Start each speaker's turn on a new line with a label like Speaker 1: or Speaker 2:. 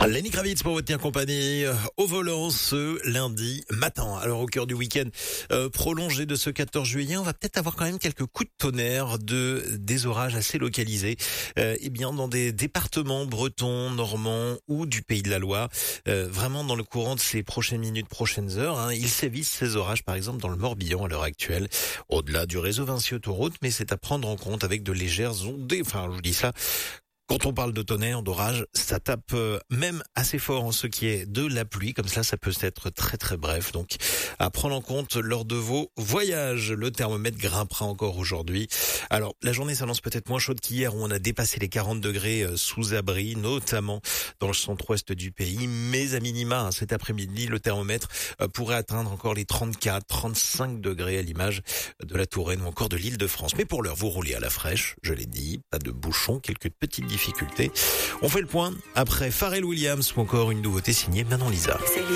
Speaker 1: Lenny Kravitz pour vous tenir compagnie au volant ce lundi matin. Alors au cœur du week-end prolongé de ce 14 juillet, on va peut-être avoir quand même quelques coups de tonnerre, des orages assez localisés, bien dans des départements bretons, normands ou du Pays de la Loire. Vraiment dans le courant de ces prochaines minutes, prochaines heures, ils sévissent ces orages par exemple dans le Morbihan à l'heure actuelle, au-delà du réseau Vinci Autoroute, mais c'est à prendre en compte avec de légères ondées. Enfin, je vous dis ça. Quand on parle de tonnerre, d'orage, ça tape même assez fort en ce qui est de la pluie. Comme ça peut être très très bref. Donc à prendre en compte lors de vos voyages. Le thermomètre grimpera encore aujourd'hui. Alors la journée s'annonce peut-être moins chaude qu'hier où on a dépassé les 40 degrés sous abri, notamment dans le centre-ouest du pays. Mais à minima, cet après-midi, le thermomètre pourrait atteindre encore les 34, 35 degrés à l'image de la Touraine ou encore de l'Île-de-France. Mais pour l'heure, vous roulez à la fraîche, je l'ai dit, pas de bouchons, quelques petites difficultés. On fait le point après Pharrell Williams ou encore une nouveauté signée Manon Lisa.